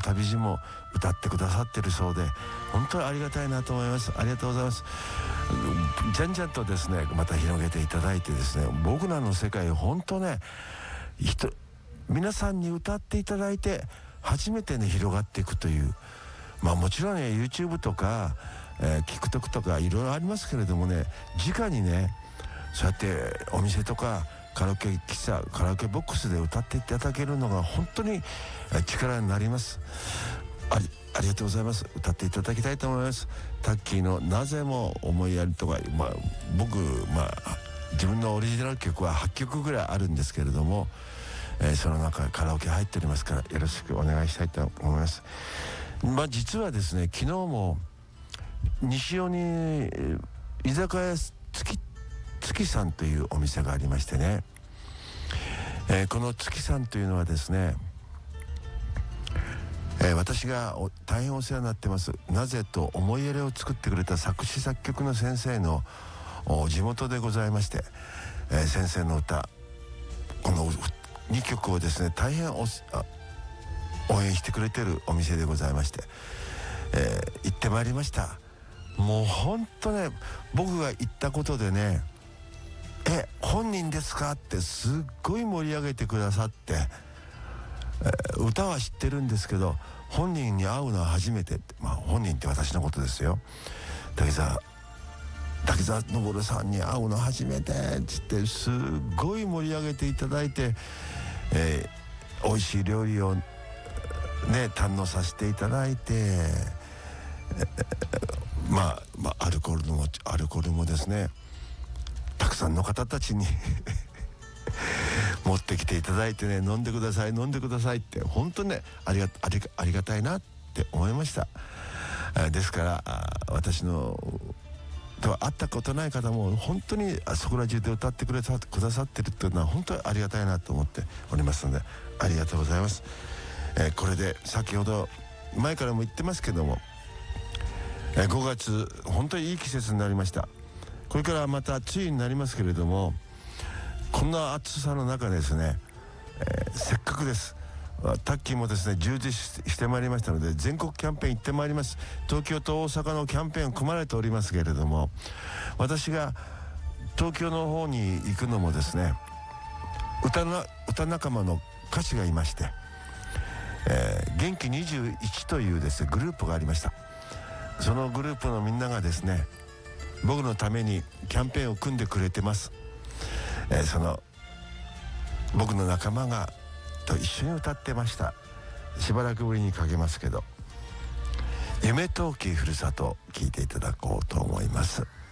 旅路も歌ってくださってるそうで、本当にありがたいなと思います。ありがとうございます。じゃんじゃんとですねまた広げていただいてですね、僕らの世界本当ね皆さんに歌っていただいて初めてね広がっていくという、もちろんね YouTube とか、TikTok とかいろいろありますけれどもね、直にねそうやってお店とかカラオケ喫茶カラオケボックスで歌っていただけるのが本当に力になります。ありがとうございます。歌っていただきたいと思います。タッキーのなぜも思いやりとか、僕自分のオリジナル曲は8曲ぐらいあるんですけれども、その中カラオケ入っておりますからよろしくお願いしたいと思います。実はですね昨日も西尾に居酒屋月さんというお店がありましてね、この月さんというのはですね、私が大変お世話になってますなぜと思いやりを作ってくれた作詞作曲の先生の地元でございまして、先生の歌この2曲をですね大変応援してくれてるお店でございまして、行ってまいりました。もう本当ね僕が行ったことでね本人ですかってすっごい盛り上げてくださって、歌は知ってるんですけど本人に会うのは初めてって、本人って私のことですよ。滝沢昇さんに会うの初めてって言ってすっごい盛り上げていただいて、美味しい料理をね堪能させていただいて、アルコールもですねたくさんの方たちに持ってきていただいてね、飲んでくださいって本当ねありがたいなって思いました。ですから私のとは会ったことない方も本当にそこら中で歌ってくださってるっていうのは本当にありがたいなと思っておりますのでありがとうございます。これで先ほど前からも言ってますけども、5月本当にいい季節になりました。これからまた梅雨になりますけれども、こんな暑さの中ですね、せっかくですタッキーもですね充実してまいりましたので全国キャンペーン行ってまいります。東京と大阪のキャンペーン組まれておりますけれども、私が東京の方に行くのもですね歌仲間の歌手がいまして、元気21というですねグループがありました。そのグループのみんながですね僕のためにキャンペーンを組んでくれてます。その僕の仲間がと一緒に歌ってました。しばらくぶりにかけますけど夢陶器ふるさと聞いていただこうと思います。